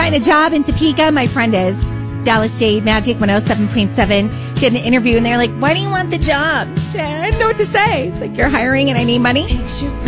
find a job in Topeka? My friend is. Dallas Jade, Magic 107.7. She had an interview and they're like, why do you want the job? I didn't know what to say. It's like, you're hiring and I need money.